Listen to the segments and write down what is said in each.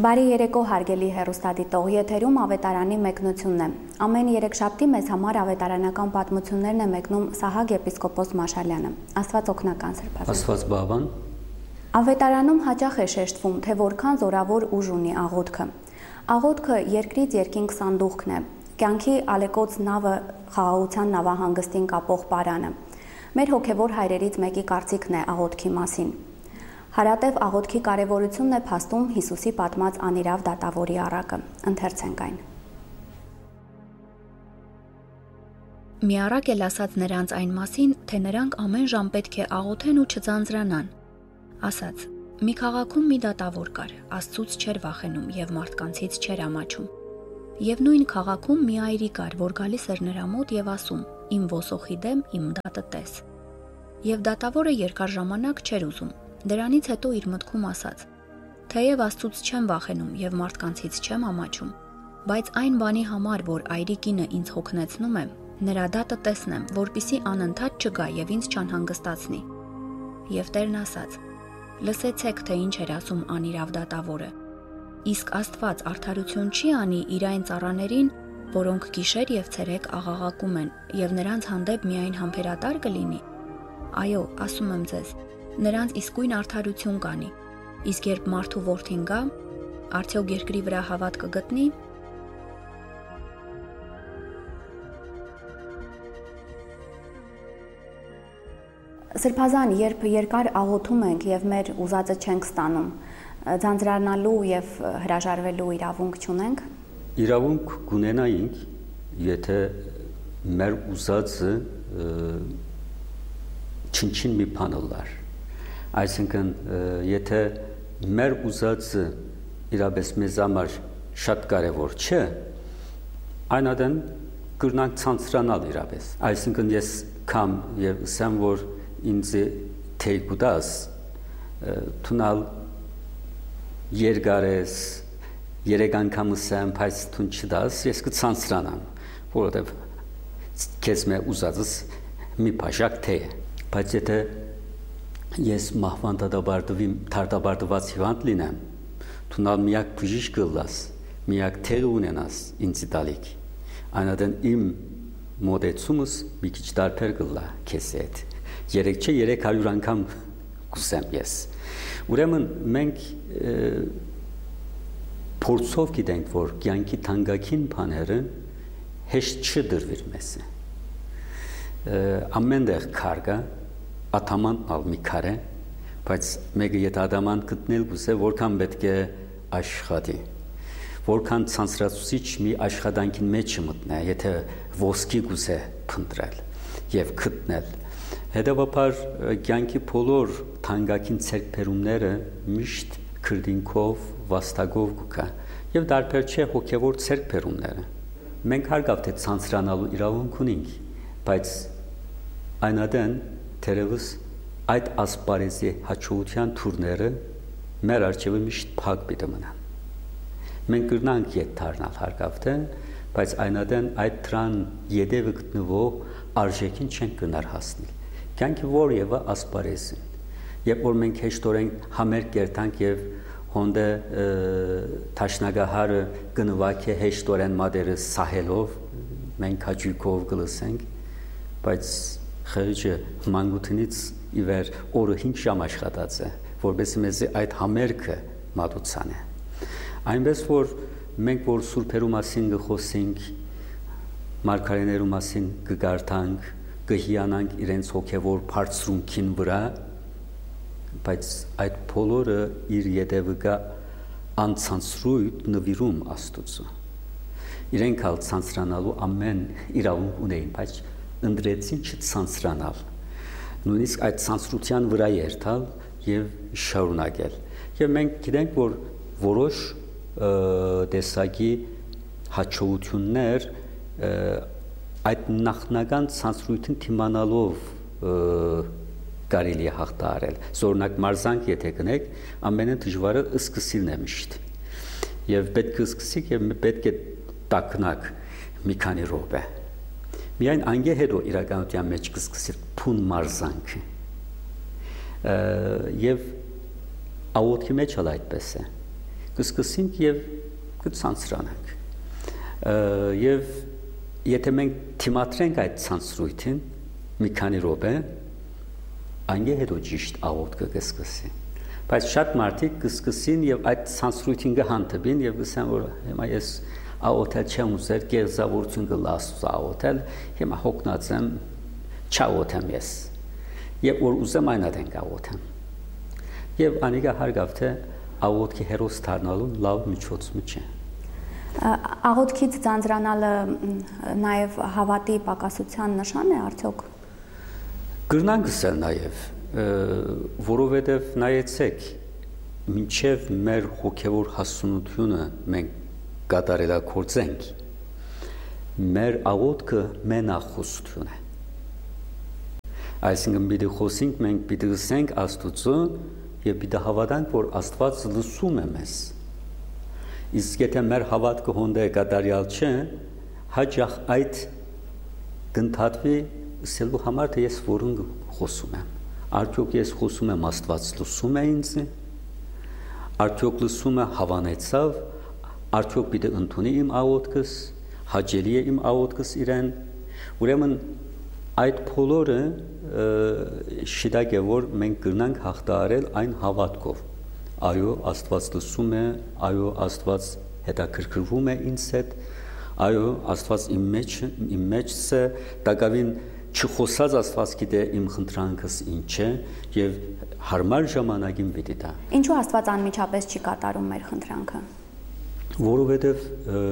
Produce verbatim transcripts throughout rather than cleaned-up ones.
Բարի երեկո հարգելի հեռուստադիտող, եթերում ավետարանի մեկնությունն է։ Ամեն երեքշաբթի մեզ համար ավետարանական պատմություններն է մեկնում Սահակ եպիսկոպոս Մաշալյանը։ Աստված օգնական Սրբազան։ Աստված բավան։ Ավետարանում հաճախ է շեշտվում, թե որքան զորավոր ուժ ունի աղոթքը։ Աղոթքը երկրից երկինք սանդուղքն է, կյանքի ալեկոծ նավը խաղաղության նավահանգստին կապող պարանը։ Մեր հոգևոր հայրերից մեկի կարծիքն է աղոթքի մասին։ Հարատև աղոթքի կարևորությունն է փաստում Հիսուսի պատմած անիրավ դատավորի առակը։ Ընթերցենք այն։ Մի առակ էլ ասաց նրանց այն մասին, թե նրանք ամեն ժամ պետք է աղոթեն ու չձանձրանան։ Ասաց. մի քաղաքում մի դատավոր կար, Աստծուց չէր վախենում եւ մարդկանցից չէր ամաչում։ Եվ նույն քաղաքում մի այրի կար, որ գալիս էր նրա մոտ եւ ասում. իմ ոսոխի դեմ իմ դատը տես։ Եվ դատավորը երկար ժամանակ չէր ուզում։ Դրանից հետո իր մտքում ասաց. թեև Աստծուց չեմ վախենում եւ մարդկանցից չեմ ամաչում, բայց այն բանի համար, որ այրի կինը ինձ հոգնեցնում է, նրա դատը տեսնեմ, որպիսի անընդհատ չգա եւ ինձ չանհանգստացնի։ Եվ Տերն ասաց. լսեցեք, թե ինչ էր ասում անիրավ դատավորը։ Իսկ Աստված արդարություն չի անի իր այն ծառաներին, որոնք գիշեր եւ ցերեկ աղաղակում են եւ նրանց հանդեպ միայն համբերատար կլինի։ Այո, ասում եմ ձեզ, նրանց իսկույն արդարություն կանի, իսկ երբ մարդու որդին գա, արդյոք երկրի վրա հավատ կգտնի։ Սրբազան, երբ երկար աղոթում ենք եւ մեր ուզածը չենք ստանում, ձանձրանալու եւ հրաժարվելու իրավունք չունենք։ Իրավունք կունենայինք, եթե մեր ուզածը չնչին մի բան լար։ Այսինքն, եթե մեր ուզածը իրապես մեզ համար շատ կարևոր չէ, այնադեն կրնանք ցանցրանալ իրապես։ Այսինքն, ես կամ եւ ասեմ, որ ինձ թեյ կուտաս, թունալ երկարես, երեք անգամ ասեմ, բայց թուն չդաս, ես կցանցրանամ, որովհետեւ քեզ մե ուզածս մի բաժակ թեյ է։ Բայց եթե ես մահվան դատաբարտված հիվանդ լինեմ, թունալ միակ բժիշկ կլաս, միակ թեղ ունենաս ինձ տալիք, այնադեն իմ մոտեցումս մի քիչ տարբեր կլա քեզ հետ։ Երեք չէ, երեք հարյուր անգամ կուսեմ ես։ Ուրեմն մենք փորձով գիտենք, որ կյանքի թանկագին բաները հեշտ չդրվիր մեզ։ Ամենտեղ քար կա, ադամանտ ալ մի քար է, բայց մեկը եթե ադամանտ գտնել գուցե որքան պետք է աշխատի, որքան ցանցրացուցիչ մի աշխատանքին մեջ մտնե, եթե ոսկի գուցե փնտրել եւ գտնել։ Հետևաբար կյանքի բոլոր թանկագին ցերկբերումները միշտ քրդինքով, վաստակով կգա եւ դարբեր չէ հոգեվոր ցերկբերումները։ Մենք հարգավ թե ցանցրանալու իրավունք ունենք, բայց այնադեն թերևս այդ ասպարեզի հաջողության թուրները մեր արջևը միշտ փակ պիտի մնան։ Մենք կրնանք ետ դառնալ հարգավ թե, բայց այնադեն այդ դրան յետևը գտնվող արժեքին չենք կնար հասնել։ Կյանքի որևէ ասպարեզին, երբ որ մենք հեշտորեն համեր կերտանք եւ հոնդե թաշնագահարը գնվակ է հեշտորեն մադերը սահելով, մենք հաջույքով գլսենք, բայց խեղճը մանկությունից ի վեր օրը հինգ ժամ աշխատած է, որովհետեւ մեզ այդ համերգը մատուցան է։ Այնպես որ մենք որ սուրբերու մասին գխոսենք, մարգարեներու մասին կգարտանք, կհիանանք իրենց հոգևոր բարձրունքին վրա, բայց այդ բոլորը իր յետևը կա անցանցրույթ նվիրում Աստծո։ Իրենք ալ ցանցրանալու ամեն իրավունք ունեին, բայց ընդրեցին չցանցրանալ։ Նույնիսկ այդ ցանցրության վրա երթալ եւ շարունակել։ Եվ մենք գիտենք, որ որոշ տեսակի հաջողություններ այդ նախնական ցանցրույթին դիմանալով կարելի է հաղթահարել։ Զորնակ մարզանք եթե կնեք, ամենը դժվարը սկսիլն է միշտ։ Եվ պետք է սկսեք եւ պետք է տակնակ մի քանի րոպե։ Միայն անգե հետո իրականության մեջ կսկսի փուն մարզանքը։ Եվ աղոթքի մեջ էլ այդպես է։ կսկսենք եւ կցանցրանանք։ Եվ եթե մենք թիմատրենք այդ ցանցրույթին մի քանի րոպե, անգե հետո ճիշտ աղոթքը կսկսի։ Բայց շատ մարդիկ կսկսին եւ այդ ցանցրույթին կհանդիպին եւ կսեն, որ հիմա ես աղոթել չեմ ուզել, գեղձավորություն կլասու աղոթել, հիմա հոգնած եմ, չաղոթեմ ես։ Եվ որ ուզեմ այն այդեն աղոթեմ։ Եվ անիկա հարգավ թե աղոթքի հերոս դառնալու լավ միջոցը չէ։ Աղոթքից ձանձրանալը նաև հավատի պակասության նշան է արդյոք։ Գրնան գսել նաև, որովհետև նայեցեք, մինչև մեր հոգևոր հասունությունը մենք կատարելագործենք, մեր աղոթքը մենախոսություն է։ Այսինքն պիտի խոսենք, մենք պիտի լսենք Աստծո եւ պիտի հավատանք, որ Աստված լսում է մեզ։ Իսկ եթե մեր հավատքը հոնդե կատարյալ չէ, հաճախ այդ կընդհատվի ասելու համար, թե ես որուն խոսում եմ։ Արդյոք ես խոսում եմ Աստված լսում է ինձ, արդյոք լսումը հավանեցավ, արդյոք պիտի ընդունի իմ աղոթքս, հաճելի է իմ աղոթքս իրեն։ Ուրեմն այդ բոլորը շիտակ է, որ մենք կրնանք հաղթահարել այն հավատքով։ Այո, Աստված լսում է, այո, Աստված հետաքրքրվում է ինձ հետ, այո, Աստված իմ մեջ, իմ մեջ է, տակավին չխոսած Աստված գիտե իմ խնդրանքս ինչ է եւ հարմար ժամանակին պիտի տա։ Ինչու Աստված անմիջապես չի կատարում մեր խնդրանքը։ Որովհետեւ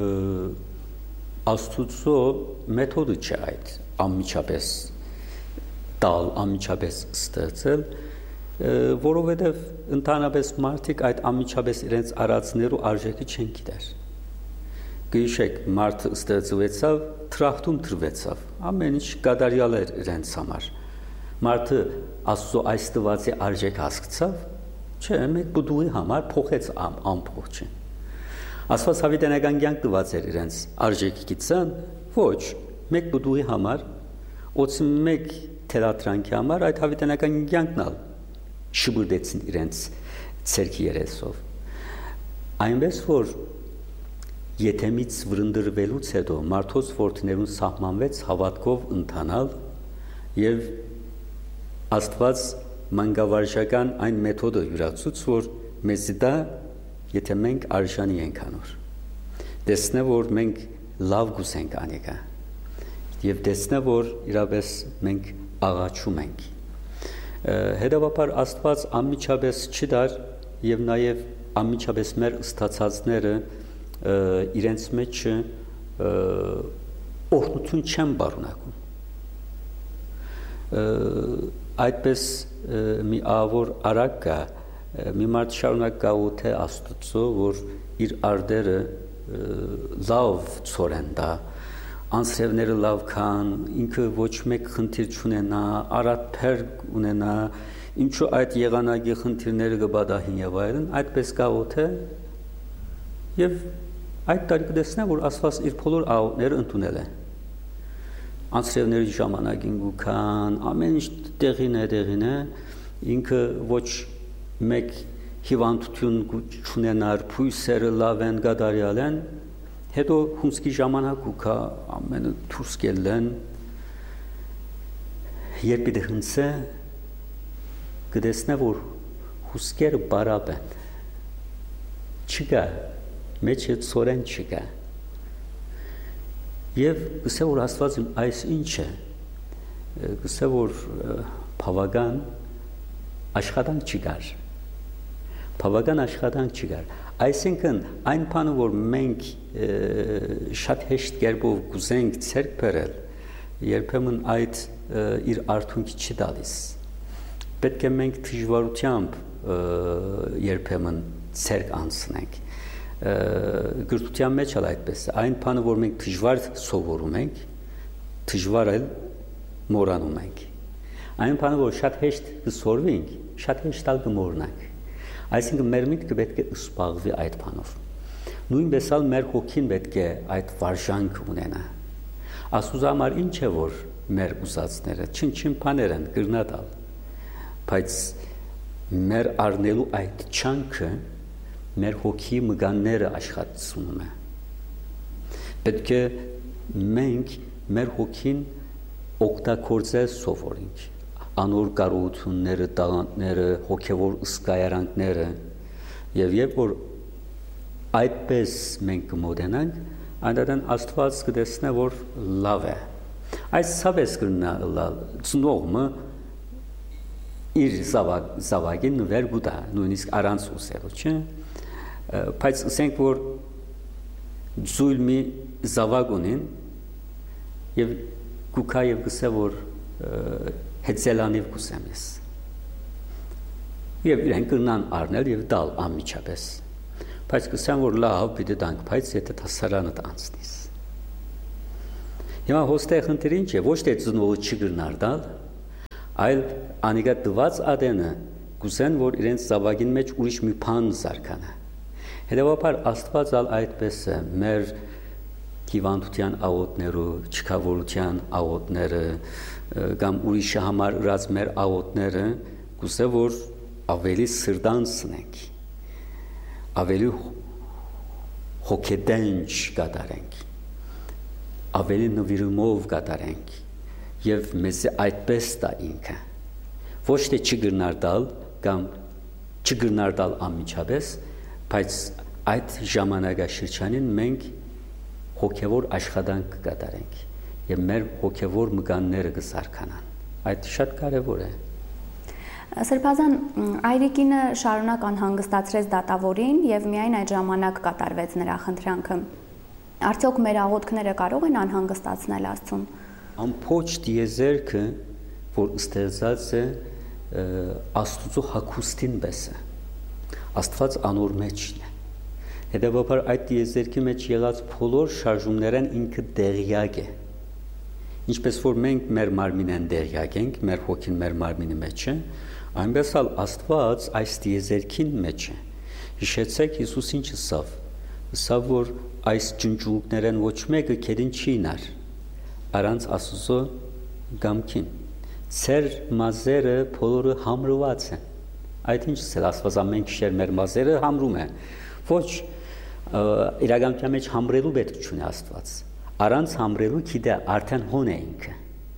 Աստծո մեթոդը չէ այդ անմիջապես տալ, անմիջապես ստեղծել, որովհետեւ ընդհանրապես մարդիկ այդ անմիջապես իրենց արածներու արժեքը չեն գիտեր։ Գիշեք մարդը ստեղծվեցավ, թրախտում թրվեցավ, ամեն ինչ կատարյալ էր իրենց համար։ Մարդը Աստծո այս տվածի արժեք հասկացավ, չէ, մեկ բուդուի համար փոխեց ամփոխ չէ։ Աստված հավիտենական կյանք տված էր իրենց արժեքի գիտсан, ոչ, մեկ բուդուի համար, օծի մեկ թերատրանքի համար այդ հավիտենական կյանքն ալ շբրդեցին իրենց ցերքի երեսով։ Այնպես որ Եթեմից վրընդրվելուց հետո մարդոց որդիներուն սահմանվեց հավատքով ընթանալ եւ Աստված մանկավարժական այն մեթոդը յուրացուց, որ մեզ դա եթե մենք արժանի ենք անոր։ Տեսնե որ մենք լավ գուսենք անիկա եւ տեսնե որ իրապես մենք աղաչում ենք։ Հետևաբար Աստված անմիջապես չի դար եւ նաեւ անմիջապես մեր ստացածները իրենց մեջ օրհնություն չեն բարունակում։ Այդպես մի ավոր արակ կա, մի մարդ շարունակ գաղութ է Աստծո, որ իր արդերը լավ ծորեն դա, անձրևները լավ կան, ինքը ոչ մեկ խնդիր չունենա, արատ փերկ ունենա, ինչու այդ եղանակի խնդիրները կբադահին եւ այլն, այդպես գաղութ է եւ այդ տարի կտեսնե, որ Աստված իր բոլոր աղոթները ընդունել է։ Անձրևների ժամանակին գուքան, ամեն ինչ տեղին է, տեղին է, ինքը ոչ մեկ հիվանդություն չունենար, փույսերը լավ են, կատարյալ են, հետո հունսկի ժամանակ գուքա, ամենը դուրս գելեն, երբ պիտի հնցե, կտեսնե, որ հուսկերը բարապ են, չկա, մեջը ծորեն չկա։ Եվ գսե որ Աստված այս ինչ է, գսե որ բավական աշխատանք չկար, բավական աշխատանք չկար։ Այսինքն այն բանը, որ մենք շատ հեշտ կերպով կուզենք ցերկ բերել, երբեմն այդ իր արդյունքի չի տալիս։ Պետք է մենք դժվարությամբ երբեմն ցերկ անցնենք։ Գրթության մեջ էլ այդպես է, այն բանը, որ մենք դժվար սովորում ենք, դժվար էլ մոռանում ենք։ Այն բանը, որ շատ հեշտ կսորվենք, շատ հեշտ էլ կմոռանանք։ Այսինքն մեր միտքը պետք է սպաղվի այդ բանով։ Նույնպես էլ մեր հոգին պետք է այդ վարժանք ունենա։ Աստծո համար ինչ է որ մեր ուզածները, չնչին բաներ են գրնատալ, բայց մեր առնելու այդ չանքը մեր հոգի մգանները աշխատում է։ Պետք է մենք մեր հոգին օգտագործել սովորենք, անոր կարողությունները, տաղանդները, հոգևոր ըսկայարանքները, եւ երբ որ այդպես մենք կմոտենանք, այնտեղ Աստված կտեսնի, որ լավ է։ Այս ցավես կնա ծնողը իր զավակին նվեր գուտա, նույնիսկ առանց ուսելու, չէ՞։ Բայց ասենք որ զույլ մի զավակ ունին եւ գուքա եւ գսե որ հետզելանիվ կուսեմ ես։ Եվ իրեն կնան առնել եւ տալ անմիջապես։ Բայց կսեմ որ լավ պիտի տանք, բայց եթե հասարանը տանցնիս։ Հիմա հոստեղ խնդիրը ինչ է, ոչ թե ծնողը չգրնար տալ, այլ անիկա տված ադենը կուսեն որ իրենց զավակին մեջ ուրիշ մի բան զարգանա։ Հետևաբար Աստված ալ այդպես է մեր հիվանդության աղոթներու, չքավորության աղոթները կամ ուրիշի համար ըրած մեր աղոթները կուսե որ ավելի սրտանցնենք, ավելի հոգեդենջ կատարենք, ավելի նվիրումով կատարենք եւ մեզ այդպես տա ինքը ոչ թե չգրնար տալ կամ չգրնար տալ անմիջապես, բայց այդ ժամանակաշրջանին մենք հոգևոր աշխատանք կկատարենք եւ մեր հոգևոր մգանները կզարգանան։ Այդ շատ կարեւոր է։ Սրբազան Այրիկինը շարունակ անհանգստացրեց դատավորին եւ միայն այդ ժամանակ կատարվեց նրա խնդրանքը։ Արդյոք մեր աղոթքները կարող են անհանգստացնել Աստծուն։ Ամբողջ դիեզերքը, որ ստեղծած է Աստծո հագուստին պես է։ Աստված անոր մեջն է։ Հետևաբար այդ դիեզերքի մեջ եղած բոլոր շարժումներն ինքը դեղյակ է։ Ինչպես որ մենք մեր մարմինեն դեղյակ ենք, մեր հոգին մեր մարմինի մեջ է, այնպես էլ Աստված այս դիեզերքին մեջ է։ Հիշեցեք Հիսուս ինչ ասավ։ Ասավ որ այս ջնջուկներն ոչ մեկը քերին չի նար։ Առանց Աստծո գամքին։ Ձեր մազերը բոլորը համրված են։ Այդ ինչ է Աստված ամեն քիշեր մեր մազերը համրում է։ Ոչ իրականության մեջ համրելու պետք չունի Աստված։ Առանց համրելու գիտե արդեն հոն է ինքը։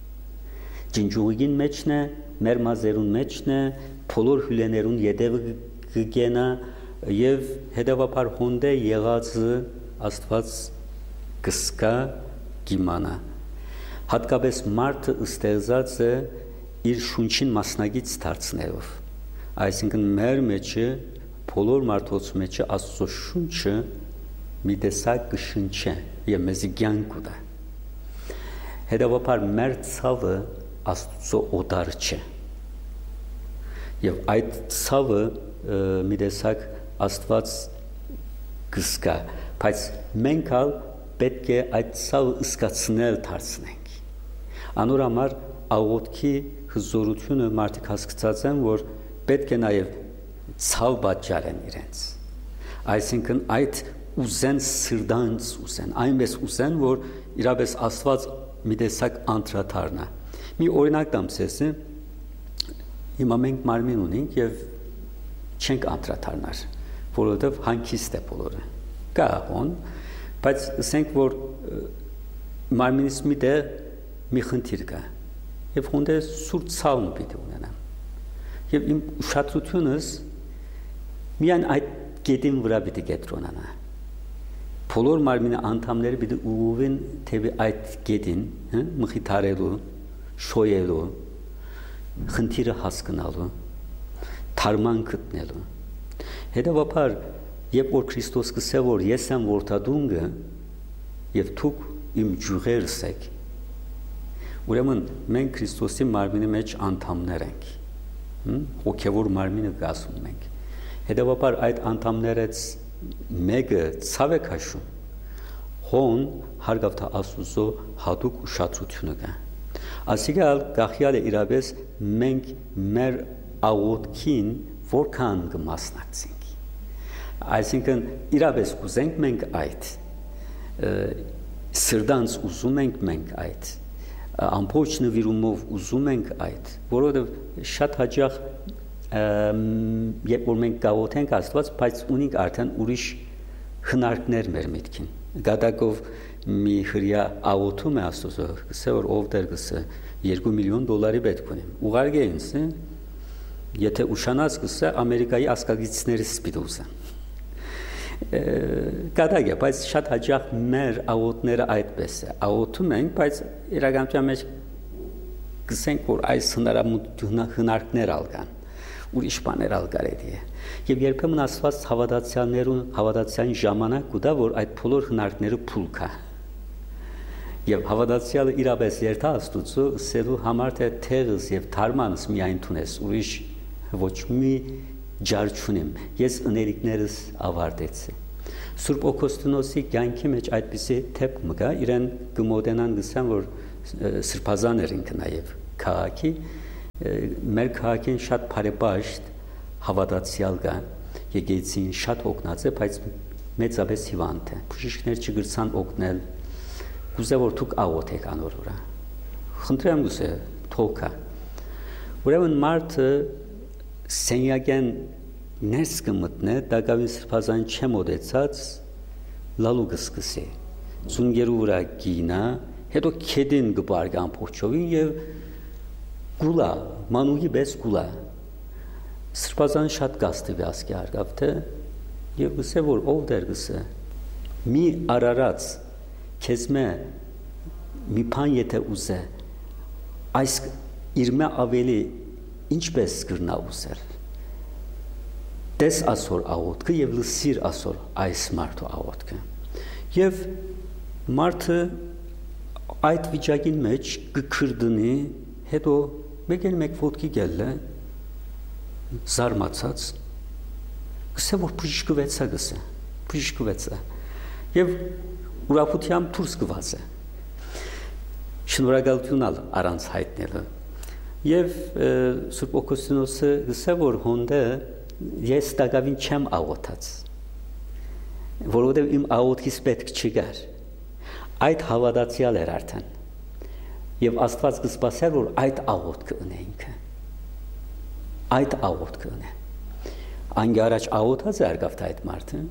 Ջնջուղին մեջն է, մեր մազերուն մեջն է, բոլոր հյուլեներուն յետևը կգենա եւ հետեւաբար հոնդե եղածը Աստված կսկա գիմանա։ Հատկապես մարդը ստեղծած է իր շունչին մասնագից դարձնելով։ Այսինքն մեր մեջը բոլոր մարդոց մեջը Աստծո շունչը մի տեսակ կշնչե եւ մեզի կյանք ուտա։ Հետևաբար մեր ցավը Աստծո օտար չէ։ Եվ այդ ցավը մի տեսակ Աստված կսկա, բայց մենք ալ պետք է այդ ցավը ըսկացնել դարձնենք։ Անոր համար աղոթքի հզորությունը մարդիկ հասկացած են, որ պետք է նաեւ ցավ պատճառեն իրենց։ Այսինքն այդ ուզեն սրտանց ուզեն, այնպես ուզեն, որ իրապես Աստված մի տեսակ անդրադառնա։ Մի օրինակ տամ ցես, հիմա մենք մարմին ունենք եւ չենք անդրադառնար, որովհետեւ հանգիստ է բոլորը։ Կա հոն, բայց ասենք որ մարմինից մի դե մի խնդիր կա եւ հոնդե սուր ցավն պիտի ունենամ։ Եվ իմ ուշադրությունս միայն այդ գետին վրա պիտի կենտրոնանա։ Բոլոր մարմինի անդամները պիտի ուղղվեն թեպի այդ գետին, մխիթարելու, շոյելու, խնդիրը հասկանալու, թարման գտնելու։ Հետևաբար, երբ որ Քրիստոս կսե որ ես եմ որդադունգը եւ դուք իմ ջուղերս եք, ուրեմն մենք Քրիստոսի մարմինի մեջ անդամներ ենք, հոգևոր մարմինը գասում ենք։ Հետևաբար այդ անդամներից մեկը ցավ է քաշում, հոն հարգավ թե Աստծո հատուկ ուշադրությունը կա։ Ասիկալ գախյալ է իրապես մենք մեր աղոթքին որքան կմասնակցենք։ Այսինքն իրապես կուզենք մենք այդ, սրտանց ուզում ենք մենք այդ, ամբողջ նվիրումով ուզում ենք այդ, որովհետև շատ հաճախ երբ որ մենք գաղութենք Աստված, բայց ունենք արդեն ուրիշ հնարքներ մեր միտքին։ Գադակով մի հրյա աղոթում է Աստծո, գսե որ ով դեր գսե երկու միլիոն դոլարի պետք ունեմ։ Ուղարկե ինձ, եթե ուշանած գսե Ամերիկայի ասկագիցներից սպիտուս են։ Գադակ է, բայց շատ հաճախ մեր աղոթները այդպես է։ Աղոթում ենք, բայց իրականության մեջ գսենք որ այս հնարքներ ալգան, ուրիշ բաներ ալգարելի է։ Եվ երբեմն Աստված հավատացյալներուն հավատացյալին ժամանակ կուտա, որ այդ բոլոր հնարքները փուլ կա։ Եվ հավատացյալը իրապես երթա Աստծո սելու համար թե թեղս եւ թարմանս միայն թունես, ուրիշ ոչ մի ջար չունեմ, ես ըներիկներս ավարտեցի։ Սուրբ Օգոստինոսի կյանքի մեջ այդպիսի թեփ մգա, իրեն գմոդենան գսան, որ սրբազան էր ինքը նաև քաղաքի, մեր քաղաքին շատ բարեպաշտ հավատացյալ կա, եկեղեցին շատ օգնած է, բայց մեծապես հիվանդ է։ Բժիշկներ չգրցան օգնել, գուզե որ դուք աղոթեք անոր վրա։ Խնդրեմ գուզե թոքա։ Ուրեմն մարդը սենյակեն ներս կմտնե, դակավին սրբազան չմոդեցած լալու կսկսի։ Ծունգերու վրա գինա, հետո քեդին գբարգ ամբողջովին եւ գուլա, մանուհի պես գուլա։ Սրբազան շատ գաստիվ ասկի արգավ թե եւ գսե որ ով դեր գսե։ Մի արարած քեզ մե մի բան եթե ուզե, այս իր մե ավելի ինչպես կրնա ուզել։ Տես ասոր աղոթքը եւ լսիր ասոր այս մարդու աղոթքը։ Եվ մարդը այդ վիճակին մեջ կքրդնի, հետո մեկ էլ մեկ ոտքի գելը զարմացած գսե որ բժշկվեցա գսե, բժշկվեցա եւ ուրախությամբ դուրս գված է։ Շնորհակալություն առանց հայտնելը։ Եվ Սուրբ Օգոստինոսը գսե որ հոնդե ես դակավին չեմ աղոթած, որովհետև իմ աղոթքից պետք չգար, այդ հավատացյալ էր արդեն, և Աստված կսպասեր, որ այդ աղոթքը ընե ինքը, այդ աղոթքը ընե, անգի առաջ աղոթած է արգավտ այդ մարդը,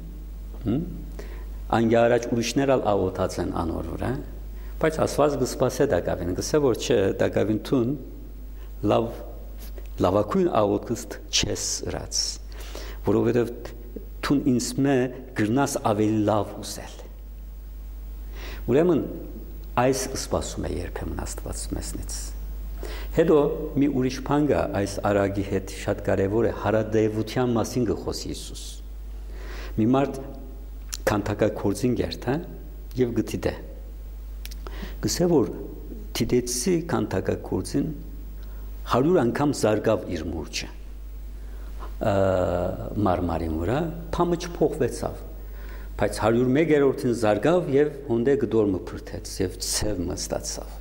անգի առաջ ուրիշներ ալ աղոթած են անոր վրա, բայց Աստված կսպասե դակավին, գսե որ չէ դակավին թուն, լավ լավակույն աղոթքս չես ըրած, որովհետև թուն ինձ մե գրնաս ավելի լավ ուզել։ Ուրեմն այս սպասում է երբեմն Աստված մեզնից։ Հետո մի ուրիշ բան կա այս արագի հետ շատ կարևոր է հարադեվության մասին գխոսի Հիսուս։ Մի մարդ քանթակագործին գերտա եւ գտիդե։ Գսե որ դիտեցի քանթակագործին հարյուր անգամ զարգավ իր մուրճը մարմարին վրա, փամը չփոխվեցավ, բայց հարյուր մեկերորդին զարգավ եւ հոնդե գդոր մփրթեց եւ ցև մստացավ։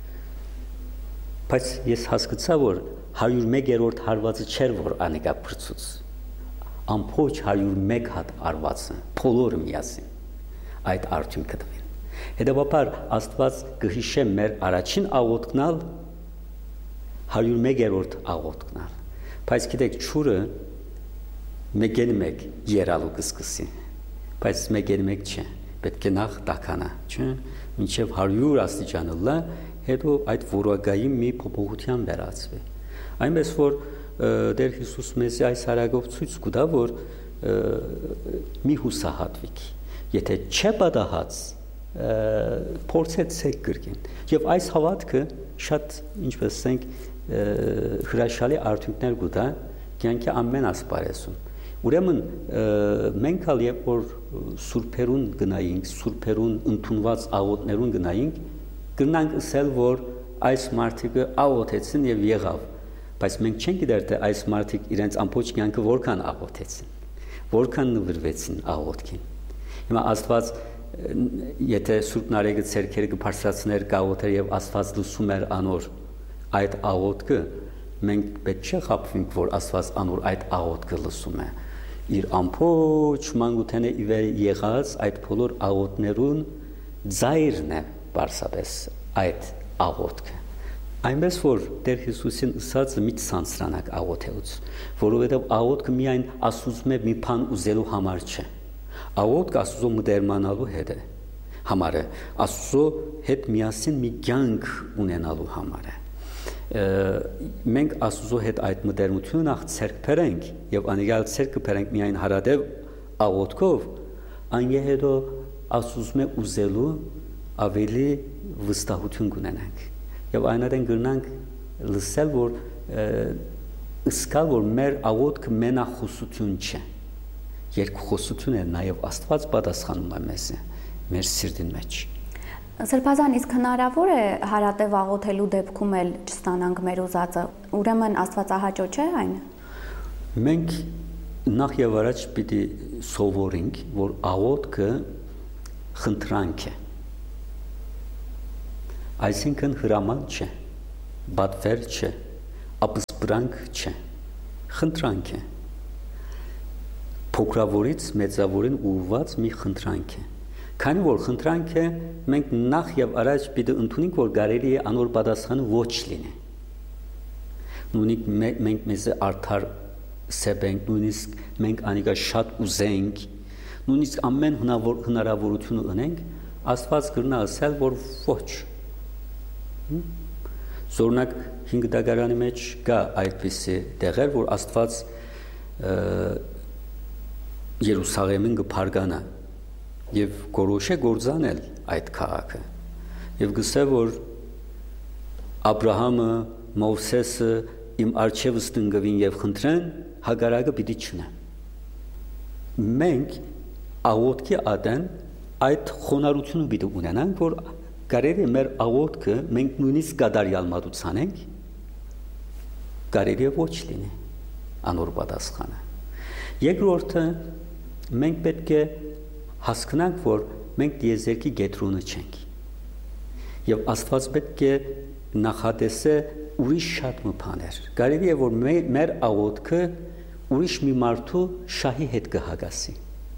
Բայց ես հասկացա, որ հարյուր մեկերորդ հարվածը չէր, որ անիկա փրծուց, ամբողջ հարյուր մեկ հատ արվածը, բոլորը միասին այդ արդյունքը տվին։ Հետևաբար Աստված կհիշե մեր առաջին աղոթքնալ հարյուր մեկերորդ աղոթքնալ, բայց գիտեք չուրը մեկեն մեկ երալու կսկսի, բայց մեկեն մեկ չէ, պետք է նախ տականա, չէ, մինչև հարյուր աստիճանը լա, հետո այդ որակայի մի փոփոխության վերածվի։ Այնպես որ Տեր Հիսուս մեզ այս հարագով ցույց կտա, որ մի հուսահատվեք, եթե չէ պատահած փորձեցեք կրկին։ Եվ այս հավատքը շատ, ինչպես ասենք, հրաշալի արդյունքներ կտա կյանքի ամեն ասպարեզում։ Ուրեմն մենք ալ երբ որ սուրբերուն գնայինք, սուրբերուն ընդունված աղոթներուն գնայինք, կգնանք ասել, որ այս մարդիկը աղոթեցին եւ եղավ, բայց մենք չենք գիտեր թե այս մարդիկ իրենց ամբողջ կյանքը որքան աղոթեցին, որքան նվիրվեցին աղոթքին։ Հիմա Աստված եթե Սուրբ Նարեկը ցերքերը կբարձրացներ գաղութեր եւ Աստված լսում էր անոր այդ աղոթքը, մենք պետք չէ խաբվենք, որ Աստված անոր այդ աղոթքը լսում է։ Իր ամբողջ մանկութենը իվեր եղած այդ բոլոր աղոթներուն ձայրն է բարձրապես այդ աղոթքը։ Այնպես որ Տեր Հիսուսին ըսածը մի ցանցրանակ աղոթելուց, որովհետև աղոթքը միայն Աստծո մի բան ուզելու համար չէ։ Աղոթքը Աստծո մտերմանալու հետ է, համար է, Աստծո հետ միասին մի կյանք ունենալու համար է։ Մենք Աստծո հետ այդ մտերմությունը նախ ցերկ բերենք եւ անիրալ ցերկը բերենք միայն հարադեւ աղոթքով, անգե հետո Աստծո ուզելու ավելի վստահություն կունենանք։ Եվ այնադեն գրնանք լսել, որ ըսկալ, որ մեր աղոթքը մենախոսություն չէ։ Երկխոսություն է, նաև Աստված պատասխանում է մեզ, մեր սիրտին մեջ։ Սրբազան, իսկ հնարավոր է հարատև աղոթելու դեպքում էլ չստանանք մեր ուզածը, ուրեմն Աստվածահաճո չէ այն։ Մենք նախ եւ առաջ պիտի սովորենք, որ աղոթքը խնդրանք է։ Այսինքն հրաման չէ, բատվեր չէ, ապսպրանք չէ, խնդրանք է։ Փոքրավորից մեծավորին ուղղված մի խնդրանք է։ Քանի որ խնդրանք է, մենք նախ եւ առաջ պիտի ընդունենք, որ կարելի է անոր պատասխանը ոչ լինի։ Նույնիսկ մենք մեզ արդար սեբենք, նույնիսկ մենք անիկա շատ ուզենք, նույնիսկ ամեն հնարավորություն ունենք, Աստված կրնա ասել, որ ոչ։ Զորնակ հինգ դագարանի մեջ կա այդպիսի տեղեր, որ Աստված Երուսաղեմին կփարգանա եւ գորոշե գործանել այդ քաղաքը եւ գսե որ Աբրահամը, Մովսեսը իմ արջևս տնկվին եւ խնդրեն, հագարակը պիտի չնա։ Մենք աղոթքի ադեն այդ խոնարհությունը պիտի ունենանք, որ կարելի է մեր աղոթքը մենք նույնիսկ կատարյալ մատուցանենք, կարելի է ոչ լինի անոր պատասխանը։ Երկրորդը մենք պետք է հասկանանք, որ մենք դիեզերքի գետրոնը չենք։ Եվ Աստված պետք է նախատեսե ուրիշ շատ մփաներ։ Կարելի է որ մեր աղոթքը ուրիշ մի մարդու շահի հետ կհագասի։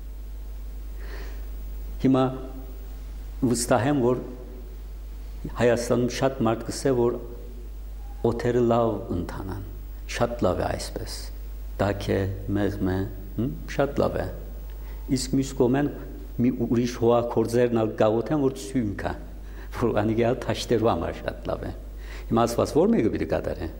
Հիմա վստահ եմ, որ Հայաստանում շատ մարդ կսե, որ օթերը լավ ընթանան, շատ լավ է այսպես, դակ է, մեղմ է, շատ լավ է, իսկ մյուս կողմեն մի ուրիշ հողակորձերն ալ գաղոթեն, որ սյուն կա, որ անիգյալ թաշտերու համար շատ լավ է, հիմա ասված որ մեկը պիտի կատարե։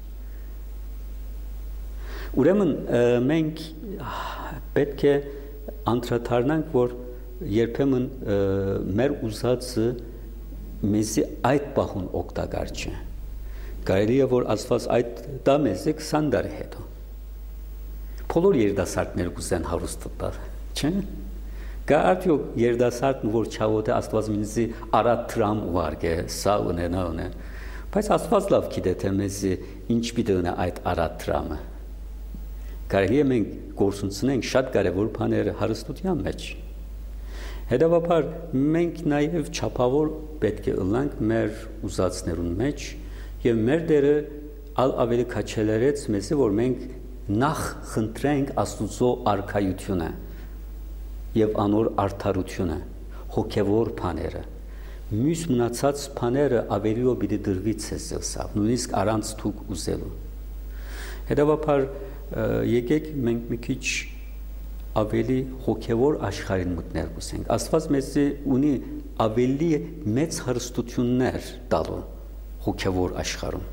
Ուրեմն մենք պետք է անդրադառնանք, որ երբեմն մեր ուզածը մեզի այդ պահուն օգտակար չէ։ Կարելի է որ Աստված այդ դա մեզի քսան տարի հետո։ Բոլոր երիտասարդներ կուզեն հարուստ տալ, չէ՞։ Կա արդյոք երիտասարդն, որ չաղոթե Աստված մեզի արատ տրամ ուղարկե, սա ունենա ունե։ Բայց Աստված լավ գիտե թե մեզի ինչ պիտի ունե այդ արատ տրամը։ Կարելի է մենք գործունեենք շատ կարևոր բաներ հարստության մեջ։ Հետևաբար մենք նաև չափավոր պետք է ըլլանք մեր ուզածներուն մեջ եւ մեր դերը ալ ավելի քաչելերեց մեզի, որ մենք նախ խնդրենք Աստուծո արքայությունը եւ անոր արդարությունը, հոգեվոր բաները։ Մյուս մնացած բաները ավելի ու պիտի դրվի ցեսսավ, նույնիսկ առանց թուք ուզելու։ Հետևաբար եկեք մենք մի քիչ ավելի հոգևոր աշխարհին մտնենք ուսենք։ Աստված մեզի ունի ավելի մեծ հարստություններ տալու հոգևոր աշխարհում։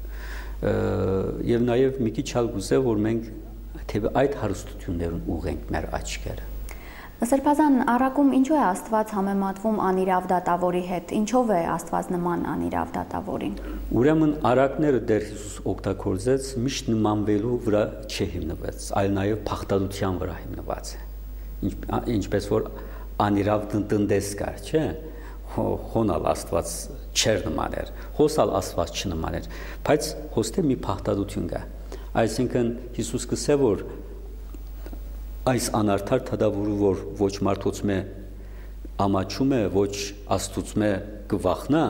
Եվ նաև մի քիչ ալ գուզե, որ մենք թե այդ հարստություններուն ուղենք մեր աչքերը։ Սրբազան, առակում ինչու է Աստված համեմատվում անիրավ դատավորի հետ, ինչով է Աստված նման անիրավ դատավորին։ Ուրեմն առակները Տեր Հիսուս օգտագործեց միշտ նմանվելու վրա չհիմնվեց, այլ նաև փախտadության վրա հիմնված է։ Ինչպես որ անիրավ տնտես կար, չէ՞, հոնալ Աստված չեր նման էր, հոսալ Աստված չնման էր, բայց հոստե մի փախտadություն կա։ Այսինքն Հիսուս կսե որ այս անարդար թադավորը, որ ոչ մարդոց մե ամաչում է, ոչ Աստուծո մե կվախնա,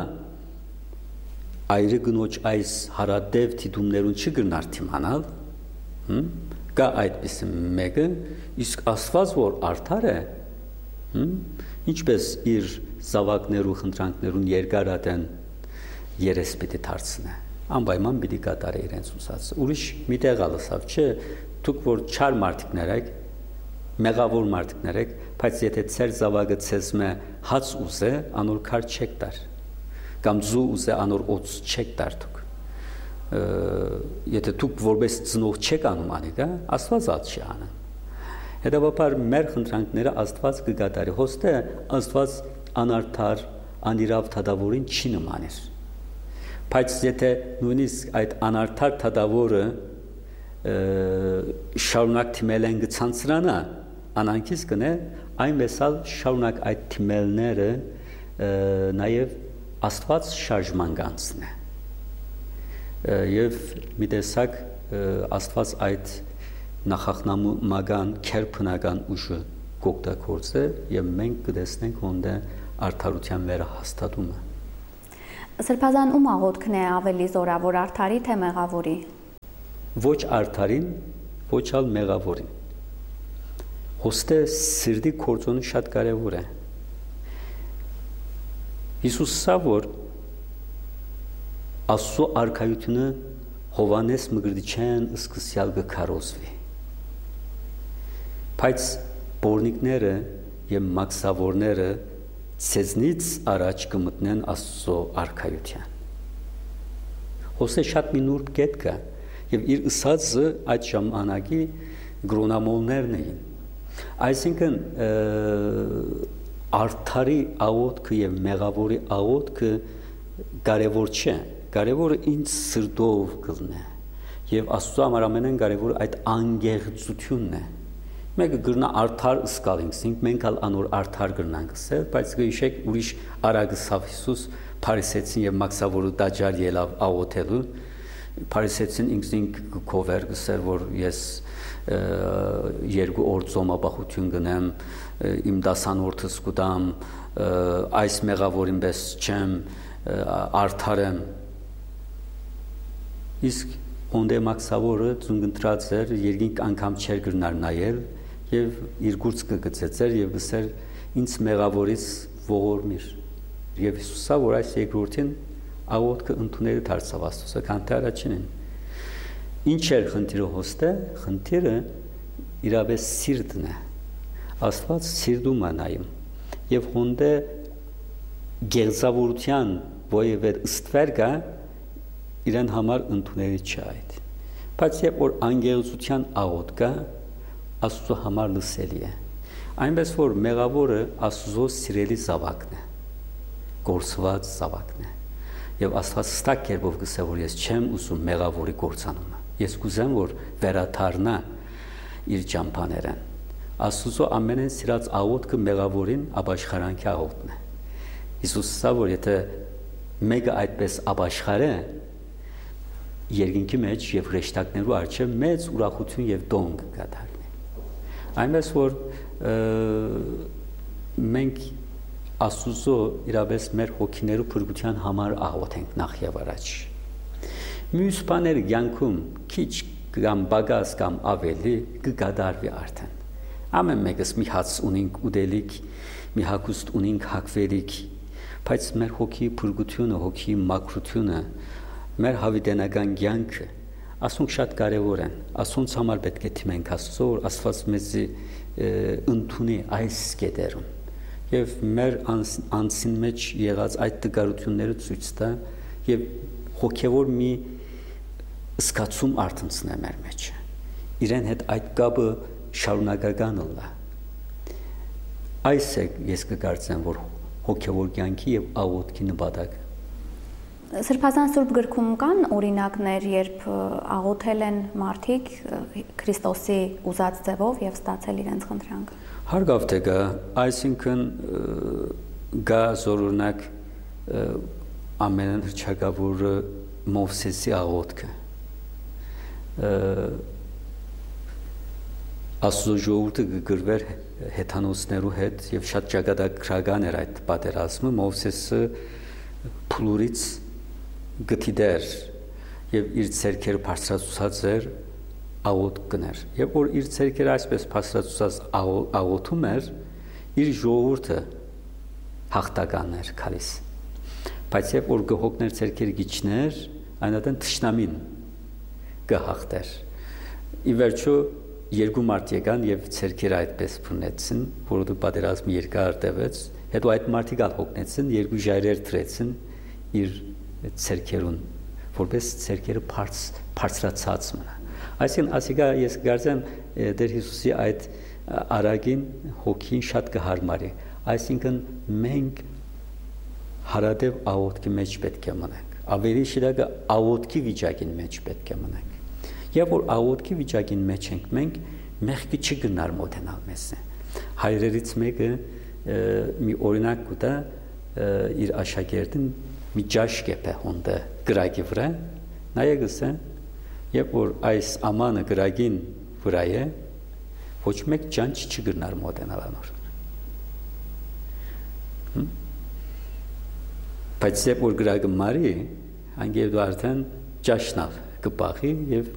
այրը գնոջ այս հարադև թիդումներուն չգրնար թիմանալ, կա այդպիսի մեկը, իսկ Աստված, որ արդար է, ինչպես իր զավակներու խնդրանքներուն երկար ատեն երես պիտի դարձնե անպայման պիտի կատարե իրենց ուզածը ուրիշ մի տեղ ալսավ չէ դուք որ չար մարդիկներ եք մեղավոր մարդիկներ եք բայց եթե ծեր զավակը ցեզ մե հաց ուզե անոր քար չեք տար կամ զու ուզե անոր օծ չեք տար դուք եթե դուք որպես ծնող չեք անում անիկա Աստված ած չի անում հետևաբար մեր խնդրանքները Աստված կգադարի հոստե Աստված անարդար անիրավ թադավորին չի նմաներ բայց եթե նույնիսկ այդ անարդար թադավորը շարունակ թիմել են գցանցրանա անանքից կնե այնպեսալ շարունակ այդ թիմելները նաև Աստված շարժման գանցնե եւ մի տեսակ Աստված այդ նախախնամական քերփնական ուժը կօգտագործե եւ մենք կտեսնենք ոնտե արդարության վրա հաստատումը Սրբազան ում աղոթքն է ավելի զորավոր արդարի թե մեղավորի ոչ արդարին ոչ ալ մեղավորին հոստե սիրտի կորձոնը շատ կարևոր է Հիսուսը որ Աստծո արքայությունը Հովանես մգրդիչեն սկսյալ գքարոզվի բայց բորնիկները եւ մաքսավորները ցեզնից առաջ կմտնեն Աստծո արքայության Հոսե շատ մի նուրբ կետ կա եւ իր ըսածը այդ ժամանակի գրոնամոլներն էին այսինքն արդարի աղոթքը եւ մեղավորի աղոթքը կարևոր չէ կարևորը ինձ սրտով կլնե եւ Աստծո համար ամենեն կարևորը այդ անգեղծությունն է Մեկը գրնա արդար սկալինքսինք, մենք ալ անոր արդար գրնանք սել, բայց գիշեք ուրիշ արագսավ Հիսուս Փարիսեցին եւ մաքսավորու դաջար ելավ աղոթելու, Փարիսեցին ինքնին կովեր գսեր, որ ես երկու օր ծոմապահություն գնեմ, իմ դասանորդս կուտամ, այս մեղավորին պես չեմ, արդար եմ, իսկ ոնտե մաքսավորը ծունգընտրած էր, երկինք անգամ չեր գրնար նայել, եւ իր գուրծքը գծեցեր եւ ասեր ինձ մեղավորից ողորմիր եւ Հիսուսը որ այս երկրորդին աղոթքը ընդունել դարձավ Աստծո քանթե առաջինին ինչ էր խնդիրը հոստե խնդիրը իրավես սիրտն է Աստված սիրտում է նայում եւ հոնդե գեղձավորության ովևէ ըստվեր կա իրեն համար ընդունելի չէ այդ բայց երբ որ անգեղծության աղոթք կա Աստծո համար լսելի է այնպես որ մեղավորը Աստծո սիրելի զավակն է գործված զավակն է եւ Աստված ստակ կերպով գսե որ ես չեմ ուզում մեղավորի գործանումը ես կուզեմ որ վերաթարնա իր ճամփաներեն Աստծո ամենեն սիրած աղոթքը մեղավորին ապաշխարանքի աղոթքն է Հիսուսը որ եթե մեկը այդպես ապաշխարե երկինքի մեջ եւ հրեշտակներու արչեւ մեծ ուրախություն եւ դոնք կդառնի այնպես որ մենք Աստծո իրավես մեր հոգիներու փրկության համար աղոթենք նախ եւ առաջ մյուս բաները ցանկում քիչ կամ բագաս կամ ավելի կգադարվի արդեն ամեն մեկս մի հաց ունենք ուդելիք մի հագուստ ունենք հագվելիք բայց մեր հոգի փրկությունը հոգի մաքրությունը մեր հավիտենական կյանքը ասոնք շատ կարևոր են ասոնց համար պետք է թիմենք Աստծո որ Աստված մեզի ընդունի այս կետերում եւ մեր անցին մեջ եղած այդ տկարությունները ցույց տա եւ հոգեվոր մի սկացում արտնցնե մեր մեջ իրեն հետ այդ կապը շարունակական լա այս է ես կկարծեմ որ հոգեվոր կյանքի եւ աղոթքի նպատակը Սրբազան Սուրբ գրքում կան օրինակներ, երբ աղոթել են մարդիկ Քրիստոսի ուզած ձևով եւ ստացել իրենց խնդրանքը։ Հարգավ թե գա, այսինքն գա զորունակ ամենն հրճակավորը Մովսեսի աղոթքը։ Աստծո ժողովուրդը գրվեր հեթանոսներու հետ եւ շատ ճակատագրական էր այդ պատերազմը Մովսեսը փլուրից գտիդեր եւ իր ցերքերը բարձրացուցած էր աղոթ կներ եւ որ իր ցերքերը այսպես բարձրացուցած աղոթում էր իր ժողովուրդը հաղթական էր քալիս բայց երբ որ գհոգներ ցերքերի գիչներ, այնատեն թշնամին գահախտեր։ Ի վերջո երկու մարդ եկան եւ ցերքերը այդպես փնեցին, որովհետեւ պատերազմը երկար տևեց, հետո այդ մարդիկ ալ հոգնեցին, երկու ժայռեր դրեցին իր ցերքերուն, որպես ցերքերը բարձ բարձրացած մնա։ Այսինքն ասիկա ես գարձեմ Տեր Հիսուսի այդ արագին հոգին շատ կհարմարի։ Այսինքն մենք հարադև աղոթքի մեջ պետք է մնանք։ Ավելի շիրակը աղոթքի վիճակին մեջ պետք է մնանք։ Եվ որ աղոթքի վիճակին մեջ ենք մենք, մեղքը չգնար մոտենալ մեզ։ Հայրերից մեկը մի օրինակ կտա իր աշակերտին մի ջաշ կեպե հոնդը գրագի վրա, նայեք ասեն, երբ որ այս ամանը գրագին վրա է, ոչ մեկ ջանչ չգնար մոտենալ անոր։ Բայց երբ որ գրագը մարի, անգեւ դու արդեն ջաշնալ կպախի եւ